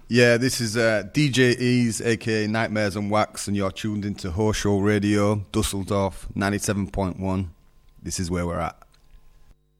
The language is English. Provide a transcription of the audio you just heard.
Yeah, this is DJ Ease, aka Nightmares on Wax, and you're tuned into Horseshow Radio, Dusseldorf 97.1. This is where we're at.